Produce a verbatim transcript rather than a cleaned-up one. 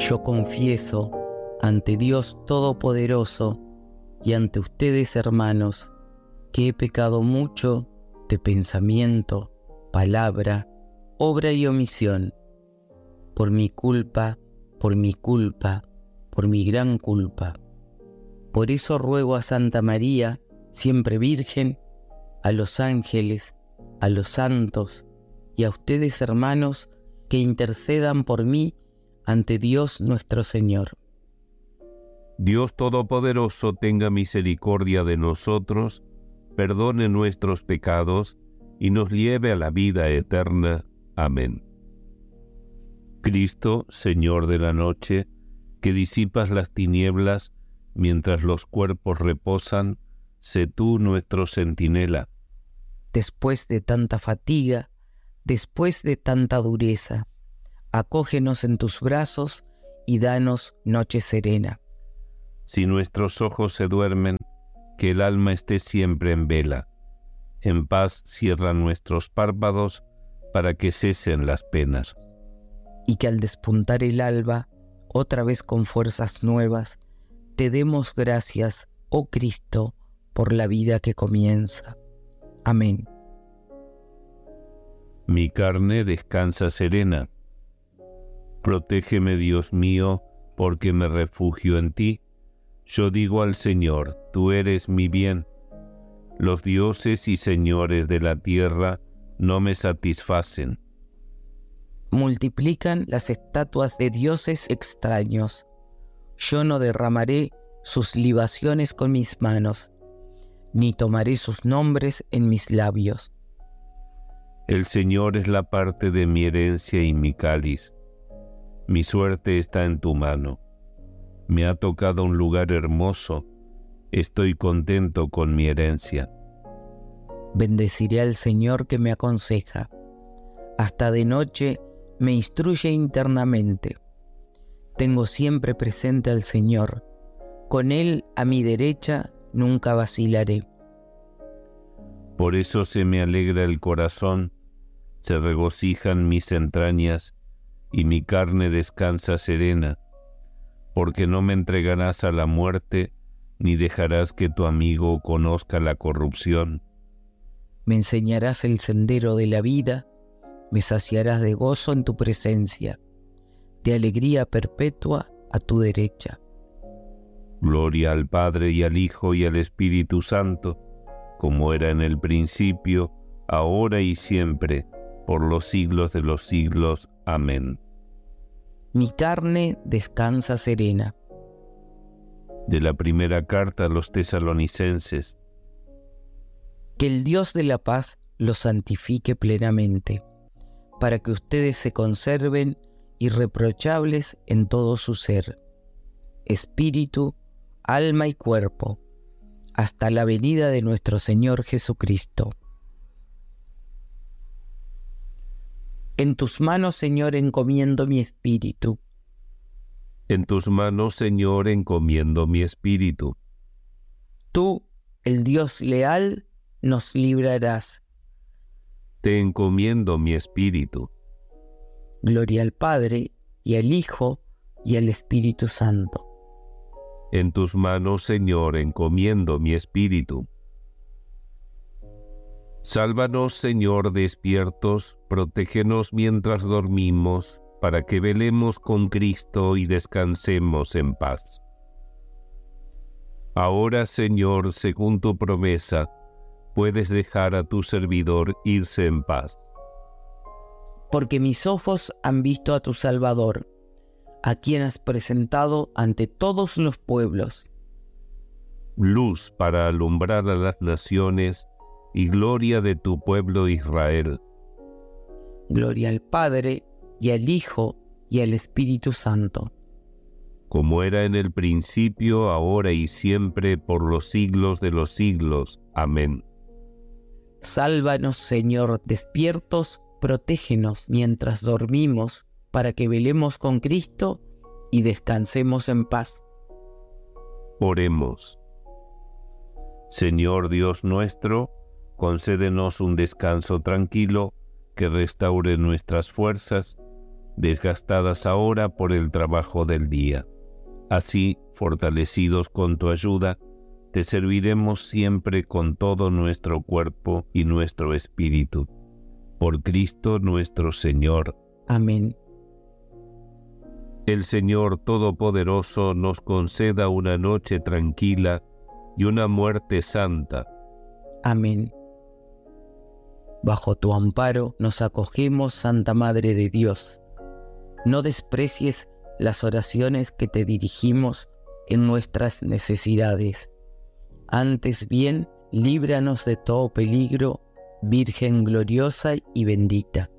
Yo confieso ante Dios Todopoderoso y ante ustedes, hermanos, que he pecado mucho de pensamiento, palabra, obra y omisión, por mi culpa, por mi culpa, por mi gran culpa. Por eso ruego a Santa María, siempre Virgen, a los ángeles, a los santos y a ustedes, hermanos, que intercedan por mí ante Dios nuestro Señor. Dios Todopoderoso tenga misericordia de nosotros, perdone nuestros pecados y nos lleve a la vida eterna. Amén. Cristo, Señor de la noche, que disipas las tinieblas mientras los cuerpos reposan, sé tú nuestro centinela. Después de tanta fatiga, después de tanta dureza, acógenos en tus brazos y danos noche serena. Si nuestros ojos se duermen, que el alma esté siempre en vela. En paz cierra nuestros párpados para que cesen las penas. Y que al despuntar el alba, otra vez con fuerzas nuevas, te demos gracias, oh Cristo, por la vida que comienza. Amén. Mi carne descansa serena. Protégeme, Dios mío, porque me refugio en ti. Yo digo al Señor, tú eres mi bien. Los dioses y señores de la tierra no me satisfacen. Multiplican las estatuas de dioses extraños. Yo no derramaré sus libaciones con mis manos, ni tomaré sus nombres en mis labios. El Señor es la parte de mi herencia y mi cáliz. Mi suerte está en tu mano. Me ha tocado un lugar hermoso. Estoy contento con mi herencia. Bendeciré al Señor que me aconseja. Hasta de noche me instruye internamente. Tengo siempre presente al Señor. Con Él a mi derecha nunca vacilaré. Por eso se me alegra el corazón, se regocijan mis entrañas, y mi carne descansa serena, porque no me entregarás a la muerte, ni dejarás que tu amigo conozca la corrupción. Me enseñarás el sendero de la vida, me saciarás de gozo en tu presencia, de alegría perpetua a tu derecha. Gloria al Padre y al Hijo y al Espíritu Santo, como era en el principio, ahora y siempre, por los siglos de los siglos. Amén. Mi carne descansa serena. De la primera carta a los tesalonicenses. Que el Dios de la paz los santifique plenamente, para que ustedes se conserven irreprochables en todo su ser, espíritu, alma y cuerpo, hasta la venida de nuestro Señor Jesucristo. En tus manos, Señor, encomiendo mi espíritu. En tus manos, Señor, encomiendo mi espíritu. Tú, el Dios leal, nos librarás. Te encomiendo mi espíritu. Gloria al Padre, y al Hijo, y al Espíritu Santo. En tus manos, Señor, encomiendo mi espíritu. Sálvanos, Señor, despiertos, protégenos mientras dormimos, para que velemos con Cristo y descansemos en paz. Ahora, Señor, según tu promesa, puedes dejar a tu servidor irse en paz. Porque mis ojos han visto a tu Salvador, a quien has presentado ante todos los pueblos. Luz para alumbrar a las naciones y gloria de tu pueblo Israel. Gloria al Padre, y al Hijo, y al Espíritu Santo. Como era en el principio, ahora y siempre, por los siglos de los siglos. Amén. Sálvanos, Señor, despiertos, protégenos mientras dormimos, para que velemos con Cristo y descansemos en paz. Oremos. Señor Dios nuestro, concédenos un descanso tranquilo que restaure nuestras fuerzas desgastadas ahora por el trabajo del día. Así, fortalecidos con tu ayuda, te serviremos siempre con todo nuestro cuerpo y nuestro espíritu. Por Cristo nuestro Señor. Amén. El Señor Todopoderoso nos conceda una noche tranquila y una muerte santa. Amén. Bajo tu amparo nos acogemos, Santa Madre de Dios. No desprecies las oraciones que te dirigimos en nuestras necesidades. Antes bien, líbranos de todo peligro, Virgen gloriosa y bendita.